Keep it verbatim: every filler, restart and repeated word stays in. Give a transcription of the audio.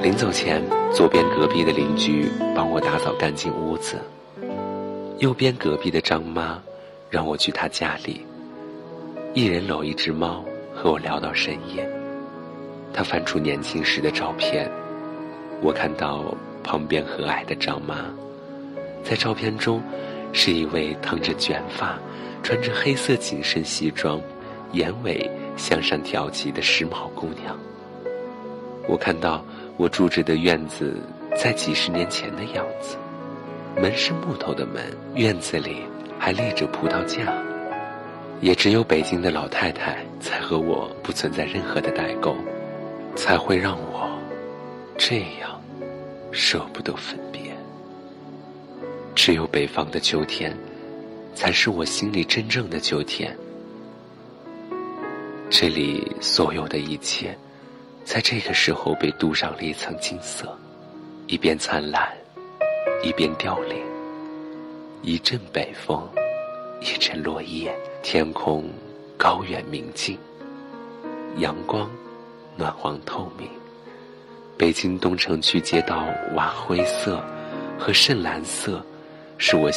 临走前，左边隔壁的邻居帮我打扫干净屋子，右边隔壁的张妈让我去她家里，一人搂一只猫，和我聊到深夜。她翻出年轻时的照片，我看到旁边和蔼的张妈，在照片中是一位烫着卷发，穿着黑色紧身西装，眼尾向上挑起的时髦姑娘。我看到我住着的院子在几十年前的样子，门是木头的门，院子里还立着葡萄架。也只有北京的老太太才和我不存在任何的代沟，才会让我这样舍不得分别。只有北方的秋天才是我心里真正的秋天，这里所有的一切在这个时候被镀上了一层金色，一边灿烂，一边凋零。一阵北风，一阵落叶，天空高远明净，阳光暖黄透明。北京东城区街道瓦灰色和深蓝色是我